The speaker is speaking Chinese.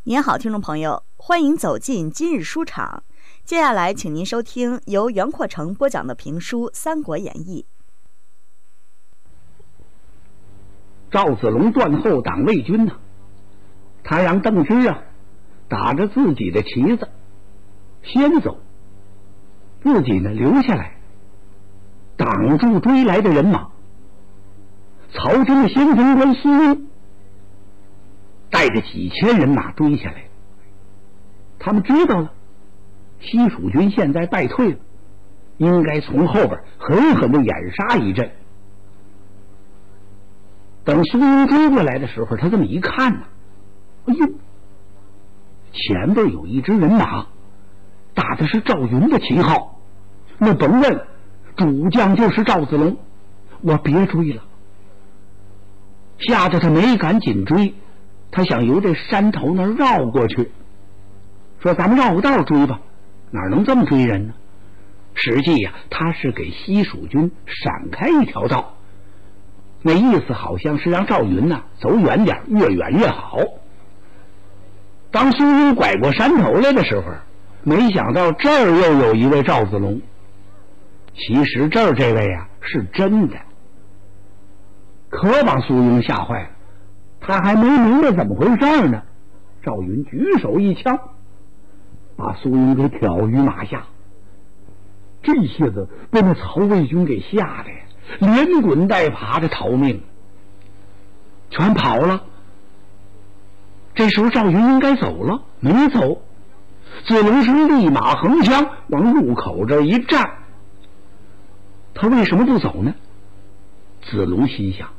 您好，听众朋友，欢迎走进今日书场。接下来，请您收听由袁阔成播讲的评书《三国演义》。 赵子龙断后党魏军呢，他让邓芝打着自己的旗子先走，自己呢留下来挡住追来的人马。曹军的先锋官苏雍带着几千人马追下来，他们知道了西蜀军现在败退了，应该从后边狠狠的掩杀一阵。等苏雍追过来的时候，他这么一看呢，哎呦，前边有一支人马打的是赵云的旗号，那甭问，主将就是赵子龙，我别追了。吓得他没敢紧追，他想由这山头那儿绕过去，说咱们绕个道追吧，哪能这么追人呢？实际他是给西蜀军闪开一条道，那意思好像是让赵云走远点，越远越好。当苏雍拐过山头来的时候，没想到这儿又有一位赵子龙。其实这儿这位是真的，可把苏雍吓坏了，他还没明白怎么回事呢。赵云举手一枪，把苏雍给挑于马下。这些子被那曹魏军给吓得连滚带爬的逃命，全跑了。这时候赵云应该走了，没走。子龙是立马横枪往入口这一站。他为什么不走呢？子龙心想，